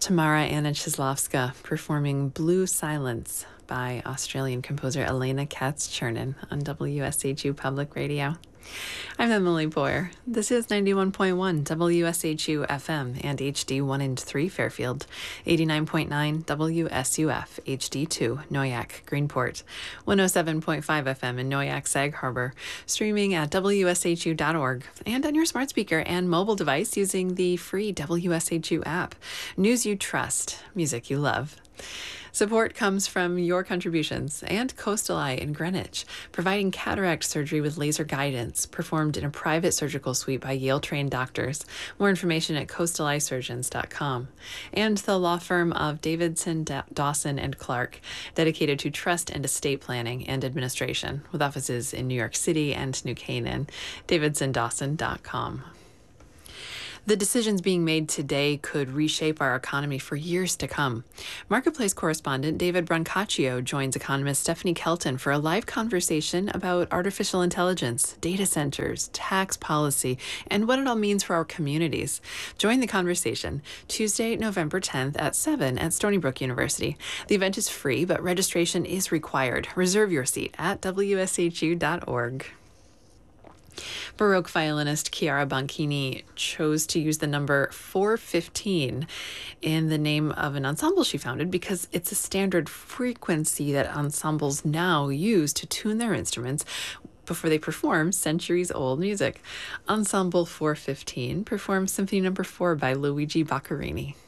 Tamara Anna Cheslovska performing Blue Silence by Australian composer Elena Katz-Chernin on WSHU Public Radio. I'm Emily Boyer. This is 91.1 WSHU FM and HD1 and 3 Fairfield, 89.9 WSUF HD2 Noyak Greenport, 107.5 FM in Noyak Sag Harbor, streaming at WSHU.org and on your smart speaker and mobile device using the free WSHU app. News you trust, music you love. Support comes from your contributions and Coastal Eye in Greenwich, providing cataract surgery with laser guidance, performed in a private surgical suite by Yale-trained doctors. More information at coastaleyesurgeons.com. And the law firm of Davidson, Dawson, and Clark, dedicated to trust and estate planning and administration, with offices in New York City and New Canaan. DavidsonDawson.com. The decisions being made today could reshape our economy for years to come. Marketplace correspondent David Brancaccio joins economist Stephanie Kelton for a live conversation about artificial intelligence, data centers, tax policy, and what it all means for our communities. Join the conversation Tuesday, November 10th at 7 at Stony Brook University. The event is free, but registration is required. Reserve your seat at wshu.org. Baroque violinist Chiara Bonchini chose to use the number 415 in the name of an ensemble she founded because it's a standard frequency that ensembles now use to tune their instruments before they perform centuries-old music. Ensemble 415 performs Symphony No. 4 by Luigi Boccherini.